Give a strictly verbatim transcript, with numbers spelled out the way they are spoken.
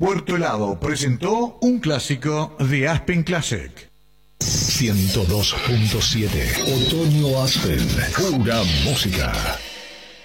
Puerto Helado presentó un clásico de Aspen Classic. ciento dos punto siete Otoño Aspen, pura música.